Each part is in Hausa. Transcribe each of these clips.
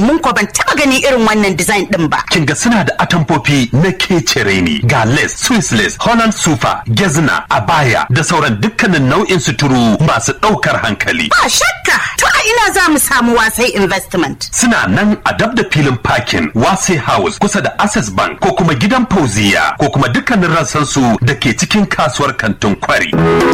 domin ko ban taba gani irin wannan design din ba. Kin ga suna da atamfofi na kecere ne, ga lace, Swiss lace, Holland sufa, gezna, abaya da sauran dukkanin nau'in suturu masu ɗaukar hankali. Ba shakka, to a ina za mu samu Wasai Investment? Suna nan a dab da filin parking Wasai House kusa da Access Bank ko kuma gidan Fauziya ko kuma dukkanin rassansu da ke cikin kasuwar kantin Kwari.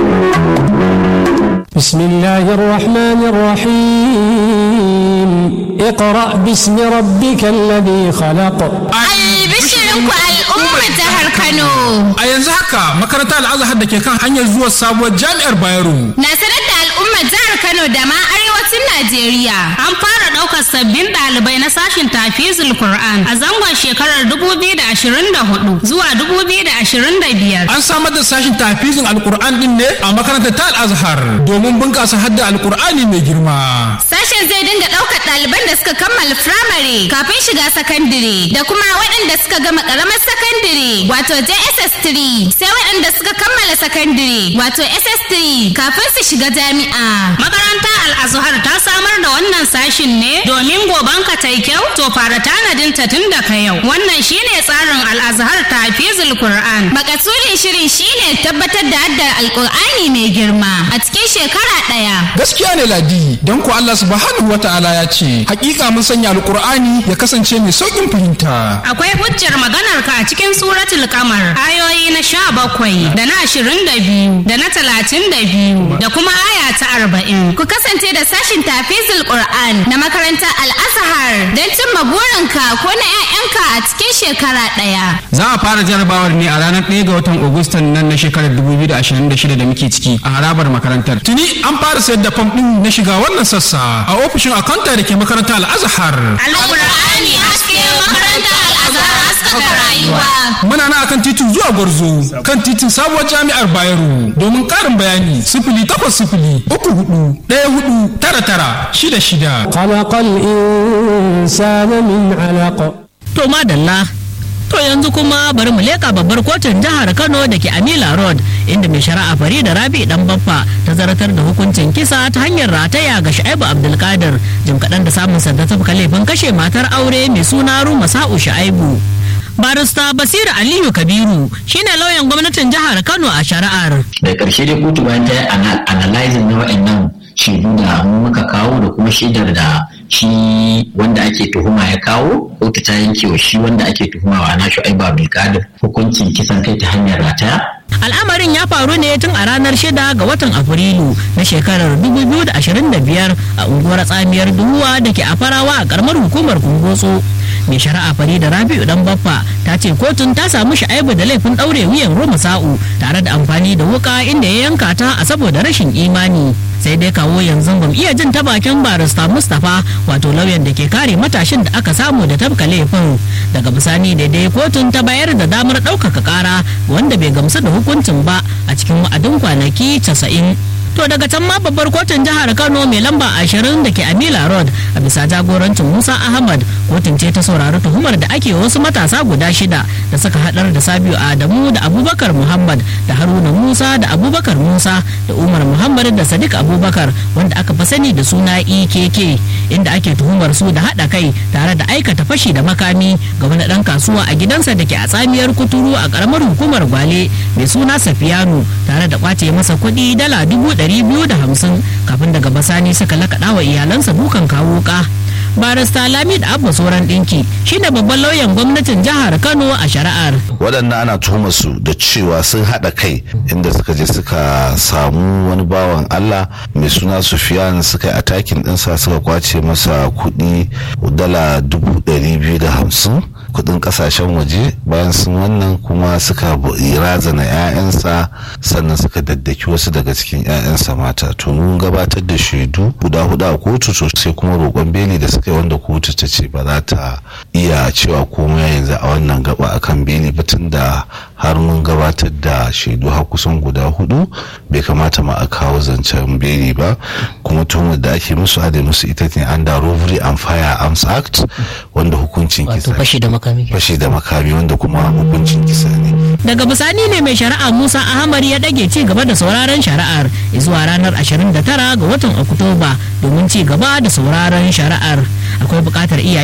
بسم الله الرحمن الرحيم اقرأ باسم ربك الذي خلق. Albishirinku al'ummar jihar Kano. A yanzu haka makarantar Al-Azhar da ke kan hanyar zuwa sabuwar jami'ar Bayero Na sanar da al'ummar jihar Kano da ma arewacin Najeriya. An fara ɗaukar sabbin ɗalibai na sashin tafizul Qur'an a zangon shekarar 2024 zuwa 2025. an samar da sashin tafizin alkur'an din ne a makarantar ta Al-Azhar domin bunƙasa hadda alkur'ani mai girma. Sashen zai dinga ɗaukar ɗaliban da suka kammala firamare kafin shiga sakandire da kuma waɗanda suka gama ƙaramar sakandire wato JSS3 sai waɗanda suka kammala sakandire wato SS3 kafin su shiga jami'a. Makaranta Al-Azhar ta samar da wannan sashin ne domin gobanka ta yi kyau to fara tanadin ta tun daga yau. Wannan shine tsarin Al-Azhar tafizul Qur'an. Makasudin shirin shine tabbatar da haddar alkur'ani mai girma a cikin shekara ɗaya. Gaskiya ne Ladi, don ko Allah subhanahu wata'ala ya ce hakika mun sanya alkur'ani ya kasance mai saukin fahimta. Akwai hujjar maganar ka a cikin suratul Qamar ayoyi na 17 da na 22 da na 32 da kuma aya ta 40. Ku kasance da sashin tafizul Qur'an na makarantar Al-Azhar don cimma burinka ko na 'ya'yanka a cikin shekara ɗaya. Za a fara jarabawar ne a ranar 1 ga watan Agustan nan na shekarar 2026 da muke ciki a harabar makarantar. Tuni an fara sayar da fam ɗin na shiga wannan sassa a ofishin akanta da ke makarantar Al-Azhar. Al-Qur'ani haske makarantar Al-Azhar haskaka rayuwa. Muna na akan titin zuwa Gwarzo kan titin sabuwar jami'ar Bayero. Domin ƙarin bayani 08034149966. خلق الإنسان من علق. To madalla, to yanzu kuma bari mu leka babbar kotun jihar Kano da ke Amila Road inda mai shari'a Farida Rabi dan Baffa ta zartar da hukuncin kisa ta hanyar rataya ga Shu'aibu Abdulkadir jim kaɗan da samun sadda ta laifin kashe matar aure mai suna Ruma Sa'u Shu'aibu. Barista Basiru Aliyu Kabiru shine lauyan gwamnatin jihar Kano a shari'ar. Da ƙarshe dai kotu bayan ta yi analyzing na waɗannan shaidu da muka kawo da kuma shaidar da shi wanda ake tuhuma ya kawo, kotu ta yanke wa shi wanda ake tuhuma wa ana Shu'aibu Abdulkadir hukuncin kisan kai ta hanyar rataya. Al'amarin ya faru ne tun a ranar 6 ga watan Afrilu na shekarar 2025 a unguwar Tsamiyar Duhuwa da ke a Farawa a karamar hukumar Kumbotso. Mai shari'a Farida Rabi'u dan Baffa ta ce kotun ta samu Shu'aibu da laifin daure wuyan Ruma Sa'u tare da amfani da wuka inda ya yanka ta a saboda rashin imani. Sai dai kawo yanzu bamu iya jin ta bakin barista Mustapha wato lauyan da ke kare matashin da aka samu da tabka laifin. Daga bisani daidai kotun ta bayar da damar ɗaukaka ƙara wanda bai gamsu da hukuncin ba a cikin wa'adin kwanaki 90. To daga can ma babbar kotun jihar Kano mai lamba 20 da ke Amila Road a bisa jagorancin Musa Ahmad kotun ce ta saurari tuhumar da ake wasu matasa guda 6 da suka hadar da Sabiu Adamu da Abubakar Muhammad da Haruna Musa da Abubakar Musa da Umar Muhammad da Sadiq Abubakar wanda aka fi sani da suna EKK inda ake tuhumar su da hada kai tare da aikata fashi da makami ga wani dan kasuwa a gidansa da ke a Tsamiyar Kuturu a karamar hukumar Gwale mai suna Safiyanu tare da kwace masa kuɗi dala 250 kafin daga basani suka lakaɗa wa iyalansa dukan kawo wuka. Barista Lamid Abba Soran Dinki shine babban lauyan gwamnatin jihar Kano a shari'ar. Waɗannan ana tuhumar su da cewa sun haɗa kai inda suka je suka samu wani bawan Allah mai suna Sufiyan suka yi atakin ɗinsa suka kwace masa kuɗi dala 250 kudin kasashen waje. Bayan sun wannan kuma suka razana 'ya'yansa sannan suka daddaki wasu daga cikin 'ya'yansa mata. To mun gabatar da shaidu guda hudu a kotu to sai kuma roƙon beli da suka yi wanda kotu ta ce ba za ta iya cewa komai yanzu a wannan gaba akan beli ba tunda har mun gabatar da shaidu har kusan guda hudu bai kamata ma a kawo zancen beli ba. Kuma tuhumar da ake musu da musu ita ne under Robbery and Firearms Act wanda hukuncin kisa fashi da makami wanda kuma hukuncin kisa ne. Daga bisani ne mai shari'a Musa Ahmad ya dage ci gaba da sauraron shari'ar zuwa ranar 29 ga watan Oktoba domin ci gaba da sauraron shari'ar. Akwai bukatar iyaye